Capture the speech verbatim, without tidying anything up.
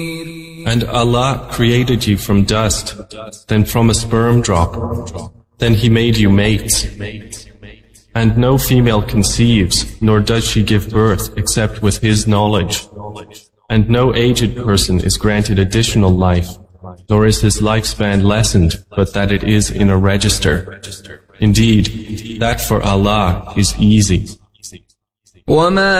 And Allah created you from dust, then from a sperm drop, then He made you mates. And no female conceives, nor does she give birth except with His knowledge. And no aged person is granted additional life, nor is his lifespan lessened, but that it is in a register. Indeed, that for Allah is easy. وما